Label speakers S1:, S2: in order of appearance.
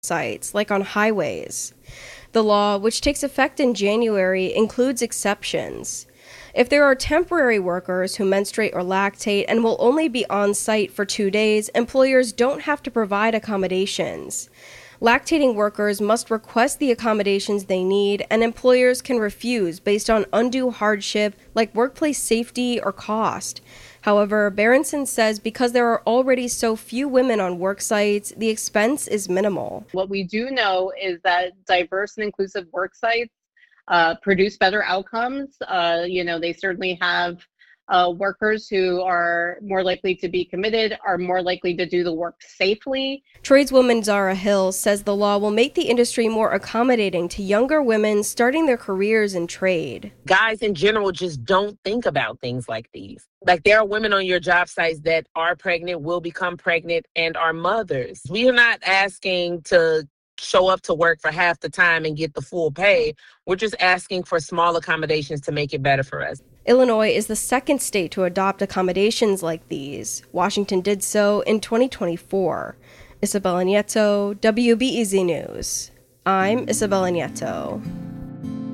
S1: sites, like on highways. The law, which takes effect in January, includes exceptions. If there are temporary workers who menstruate or lactate and will only be on site for 2 days, employers don't have to provide accommodations. Lactating workers must request the accommodations they need, and employers can refuse based on undue hardship like workplace safety or cost. However, Berenson says because there are already so few women on work sites, the expense is minimal.
S2: What we do know is that diverse and inclusive work sites produce better outcomes. They certainly have workers who are more likely to be committed, are more likely to do the work safely.
S1: Tradeswoman Zara Hill says the law will make the industry more accommodating to younger women starting their careers in trade.
S3: Guys in general just don't think about things like these. Like, there are women on your job sites that are pregnant, will become pregnant, and are mothers. We are not asking to show up to work for half the time and get the full pay. We're just asking for small accommodations to make it better for us.
S1: Illinois is the second state to adopt accommodations like these. Washington did so in 2024. Isabella Nieto, WBEZ News. I'm Isabella Nieto.